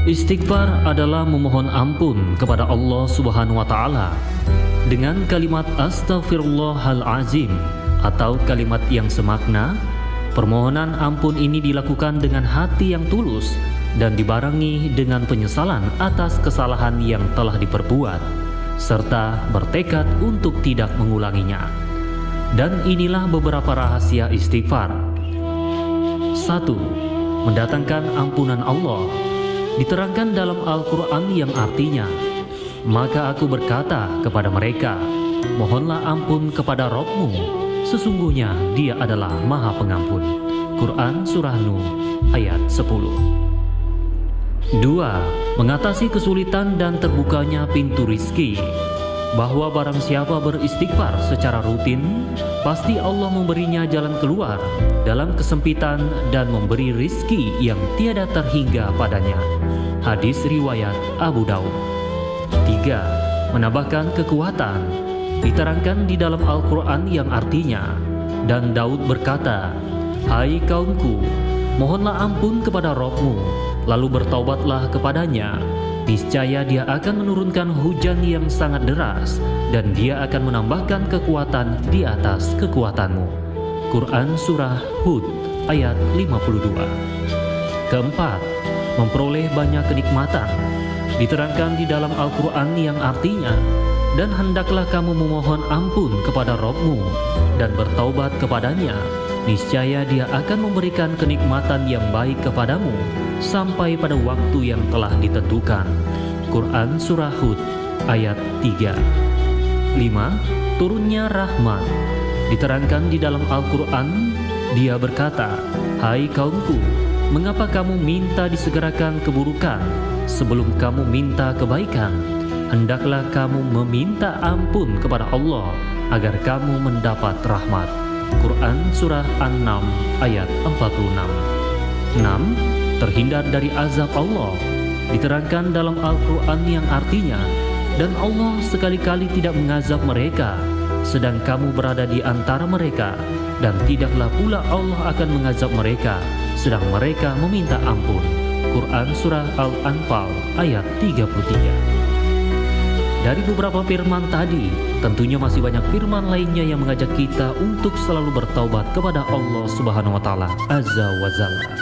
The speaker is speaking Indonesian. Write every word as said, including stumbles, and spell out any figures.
Istighfar adalah memohon ampun kepada Allah Subhanahu wa taala dengan kalimat astaghfirullahalazim atau kalimat yang semakna. Permohonan ampun ini dilakukan dengan hati yang tulus dan dibarengi dengan penyesalan atas kesalahan yang telah diperbuat serta bertekad untuk tidak mengulanginya. Dan inilah beberapa rahasia istighfar. Satu. Mendatangkan ampunan Allah. Diterangkan dalam Al-Quran yang artinya, maka aku berkata kepada mereka, mohonlah ampun kepada Rabb-mu, sesungguhnya Dia adalah Maha Pengampun. Quran Surah Nuh ayat sepuluh. Dua. Mengatasi kesulitan dan terbukanya pintu rizki. Bahwa barang siapa beristighfar secara rutin, pasti Allah memberinya jalan keluar dalam kesempitan dan memberi rizki yang tiada terhingga padanya. Hadis riwayat Abu Daud. Tiga. Menambahkan kekuatan. Diterangkan di dalam Al-Quran yang artinya, dan Daud berkata, hai kaumku, mohonlah ampun kepada Rabb-mu, lalu bertaubatlah kepadanya. Niscaya Dia akan menurunkan hujan yang sangat deras, dan Dia akan menambahkan kekuatan di atas kekuatanmu. Quran Surah Hud ayat lima puluh dua. Keempat, memperoleh banyak kenikmatan. Diterangkan di dalam Al-Quran yang artinya, dan hendaklah kamu memohon ampun kepada Rabb-mu dan bertaubat kepadanya. Niscaya Dia akan memberikan kenikmatan yang baik kepadamu sampai pada waktu yang telah ditentukan. Quran Surah Hud ayat tiga. Lima. Turunnya rahmat. Diterangkan di dalam Al-Quran, Dia berkata, hai kaumku, mengapa kamu minta disegerakan keburukan sebelum kamu minta kebaikan? Hendaklah kamu meminta ampun kepada Allah agar kamu mendapat rahmat. Quran Surah An-Naml ayat empat puluh enam. Enam. Terhindar dari azab Allah. Diterangkan dalam Al-Quran yang artinya, dan Allah sekali-kali tidak mengazab mereka sedang kamu berada di antara mereka, dan tidaklah pula Allah akan mengazab mereka sedang mereka meminta ampun. Quran Surah Al-Anfal ayat tiga puluh tiga. Dari beberapa firman tadi, tentunya masih banyak firman lainnya yang mengajak kita untuk selalu bertaubat kepada Allah Subhanahu wa taala Azza wa Jalla.